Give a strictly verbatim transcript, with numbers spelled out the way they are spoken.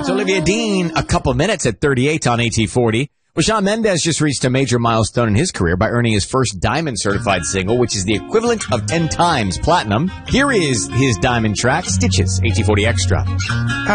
It's Olivia Dean, A Couple Minutes at thirty-eight on A T forty. Well, Shawn Mendes just reached a major milestone in his career by earning his first Diamond certified single, which is the equivalent of ten times platinum. Here is his Diamond track, Stitches, A T forty Extra.